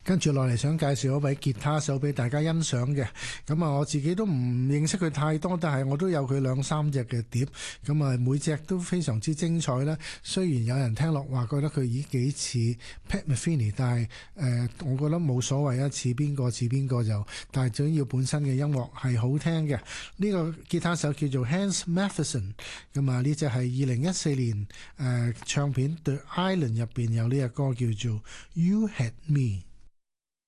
跟住落嚟想介紹一位吉他手俾大家欣賞嘅，咁啊我自己都唔認識佢太多，但係我都有佢兩三隻嘅碟，咁啊每隻都非常之精彩啦。雖然有人聽落話覺得佢已幾似 Pat Metheny， 但係我覺得冇所謂啊，似邊個就，但係最緊要本身嘅音樂係好聽嘅。呢個吉他手叫做 Hans Matheson， 咁啊呢隻係2014年唱片《The Island》入邊有呢隻歌叫做 You Had Me。